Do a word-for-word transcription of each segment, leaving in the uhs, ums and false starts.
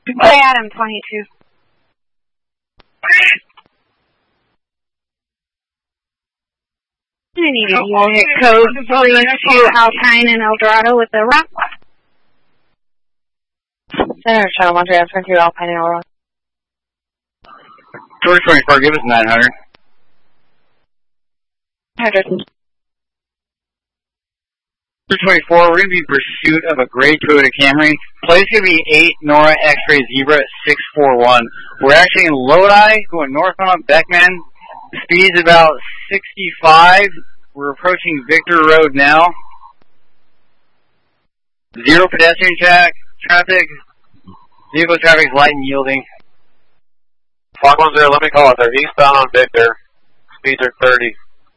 Hey, Adam, twenty-two. I need a unit code three two Alpine in El Dorado with the rock. Center Shuttle one three two Alpine in El Dorado. George twenty-four, give us nine hundred. one hundred. George twenty-four, we're going to be in pursuit of a gray Toyota Camry. Place going to be eight Nora X-Ray Zebra six four one. We're actually in Lodi, going northbound Beckman. Speed's about sixty-five. We're approaching Victor Road now. Zero pedestrian track, traffic. Vehicle traffic is light and yielding. Fox one zero, let me call it. They're eastbound on Victor. Speeds are thirty.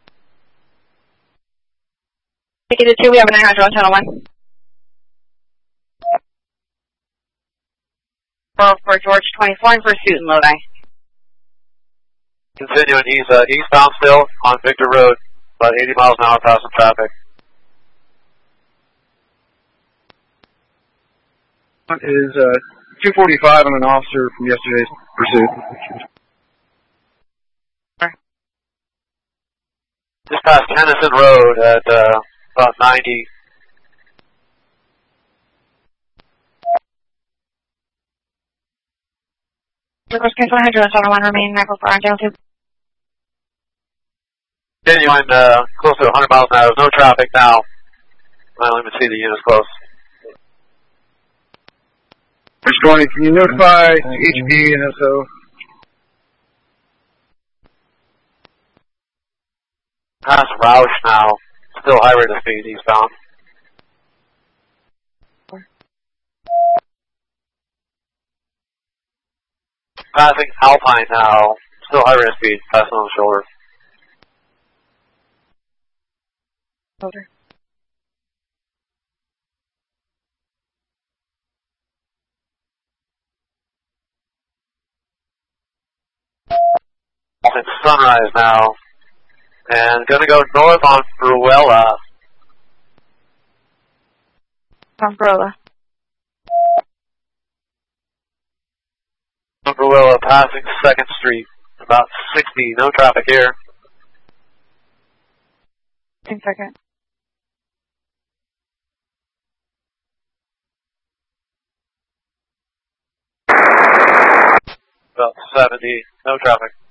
Take it to two, we have a nine hundred on channel one. For, for George twenty-four in pursuit in Lodi. Continuing, he's uh, eastbound still on Victor Road, about eighty miles an hour passing traffic. Is uh, two forty-five on an officer from yesterday's pursuit. Just past Tennyson Road at uh, about ninety. George one hundred on channel one, remain Michael four on channel two. Continuing uh, close to one hundred miles an hour. There's no traffic now. I don't even see the units close. Bridge twenty, can you notify H P and S O? Past Roush now. Still high rate of speed eastbound. Passing Alpine now. Still high rate of speed. Passing on the shoulder. Shoulder. It's Sunrise now. And gonna go north on Bruella. On Bruella. On Bruella, passing second Street. About sixty. No traffic here. Ten second. About seventy. No traffic.